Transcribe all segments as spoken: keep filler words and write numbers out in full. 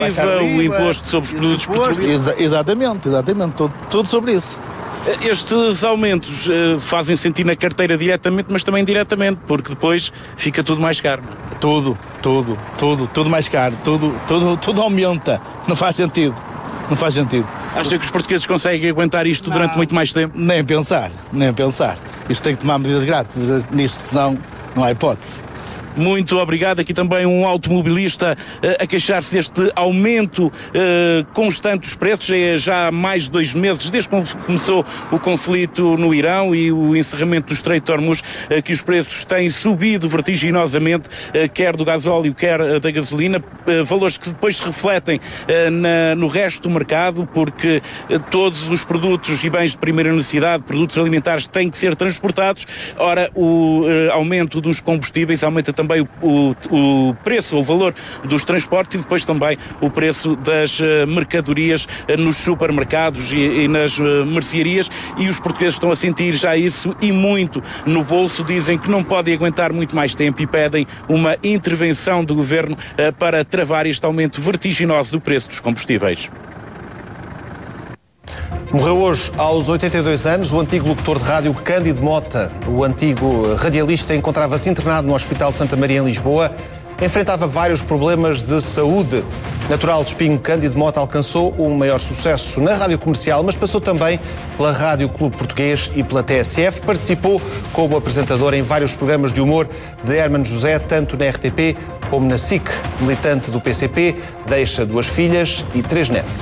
o imposto sobre os produtos petroleiros. Exa- exatamente, exatamente, tudo, tudo sobre isso. Estes aumentos uh, fazem sentir na carteira diretamente, mas também indiretamente, porque depois fica tudo mais caro. Tudo, tudo, tudo, tudo mais caro, tudo, tudo, tudo aumenta. Não faz sentido, não faz sentido. Acha que os portugueses conseguem aguentar isto não, durante muito mais tempo? Nem pensar, nem pensar. Isto tem que tomar medidas grátis nisto, senão não há hipótese. Muito obrigado. Aqui também um automobilista uh, a queixar-se deste aumento uh, constante dos preços. É já há mais de dois meses, desde que começou o conflito no Irão e o encerramento do Estreito de Hormuz, uh, que os preços têm subido vertiginosamente, uh, quer do gasóleo, quer uh, da gasolina, uh, valores que depois se refletem uh, na, no resto do mercado, porque uh, todos os produtos e bens de primeira necessidade, produtos alimentares, têm que ser transportados. Ora, o uh, aumento dos combustíveis aumenta também o, o, o preço, o valor dos transportes e depois também o preço das uh, mercadorias uh, nos supermercados e, e nas uh, mercearias, e os portugueses estão a sentir já isso e muito no bolso. Dizem que não podem aguentar muito mais tempo e pedem uma intervenção do governo uh, para travar este aumento vertiginoso do preço dos combustíveis. Morreu hoje, aos oitenta e dois anos, o antigo locutor de rádio Cândido Mota. O antigo radialista encontrava-se internado no Hospital de Santa Maria, em Lisboa. Enfrentava vários problemas de saúde. Natural de Espinho, Cândido Mota alcançou o maior sucesso na rádio comercial, mas passou também pela Rádio Clube Português e pela T S F. Participou como apresentador em vários programas de humor de Hermano José, tanto na R T P como na S I C. Militante do P C P, deixa duas filhas e três netos.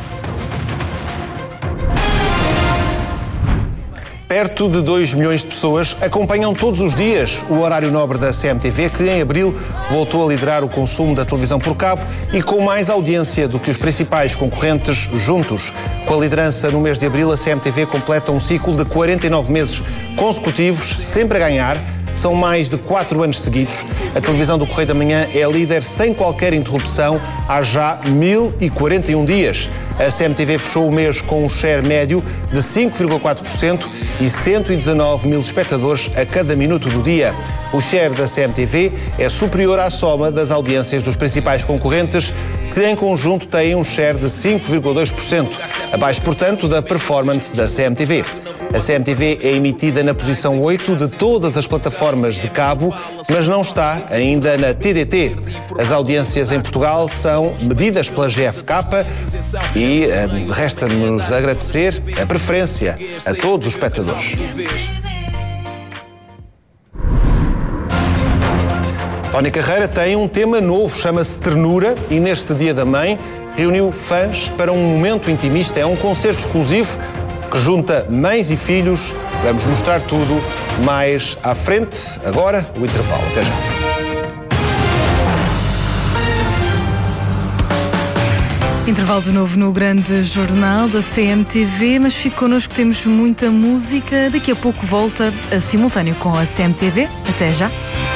Perto de dois milhões de pessoas acompanham todos os dias o horário nobre da C M T V, que em abril voltou a liderar o consumo da televisão por cabo e com mais audiência do que os principais concorrentes juntos. Com a liderança no mês de abril, a C M T V completa um ciclo de quarenta e nove meses consecutivos, sempre a ganhar. São mais de quatro anos seguidos. A televisão do Correio da Manhã é líder sem qualquer interrupção há já mil e quarenta e um dias. A C M T V fechou o mês com um share médio de cinco vírgula quatro por cento e cento e dezanove mil espectadores a cada minuto do dia. O share da C M T V é superior à soma das audiências dos principais concorrentes, que em conjunto têm um share de cinco vírgula dois por cento, abaixo, portanto, da performance da C M T V. A C M T V é emitida na posição oito de todas as plataformas de cabo, mas não está ainda na T D T. As audiências em Portugal são medidas pela G F K e uh, resta-nos agradecer a preferência a todos os espectadores. Tony Carreira tem um tema novo, chama-se Ternura, e neste Dia da Mãe reuniu fãs para um momento intimista. É um concerto exclusivo que junta mães e filhos. Vamos mostrar tudo mais à frente. Agora, o intervalo. Até já. Intervalo de novo no grande jornal da C M T V, mas fique connosco, temos muita música. Daqui a pouco volta a simultâneo com a C M T V. Até já.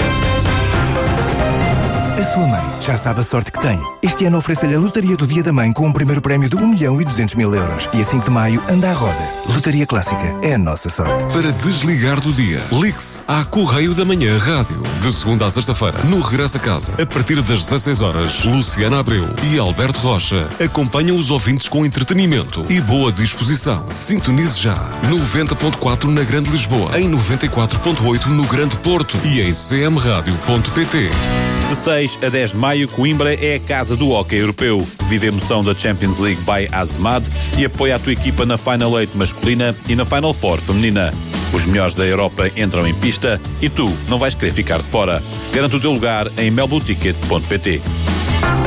A sua mãe já sabe a sorte que tem. Este ano oferece-lhe a Lotaria do Dia da Mãe com um primeiro prémio de um milhão e duzentos mil euros. Dia cinco de maio, anda à roda. Lotaria Clássica é a nossa sorte. Para desligar do dia, ligue-se à Correio da Manhã Rádio. De segunda à sexta-feira, no Regresso a Casa, a partir das dezasseis horas, Luciana Abreu e Alberto Rocha acompanham os ouvintes com entretenimento e boa disposição. Sintonize já. noventa ponto quatro na Grande Lisboa, em noventa e quatro ponto oito no Grande Porto e em c m radio ponto p t. De seis a dez de maio, Coimbra é a casa do hóquei europeu. Vive a emoção da Champions League by Azmad e apoia a tua equipa na Final oito masculina e na Final Four feminina. Os melhores da Europa entram em pista e tu não vais querer ficar de fora. Garanta o teu lugar em melboticket ponto p t.